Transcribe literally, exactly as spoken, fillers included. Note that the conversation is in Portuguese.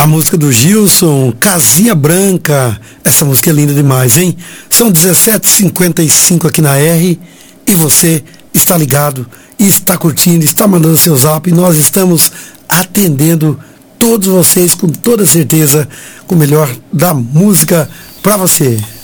A música do Gilson, Casinha Branca. Essa música é linda demais, hein? São dezessete e cinquenta e cinco aqui na R e você está ligado, está curtindo, está mandando seu zap e nós estamos atendendo todos vocês com toda certeza com o melhor da música para você.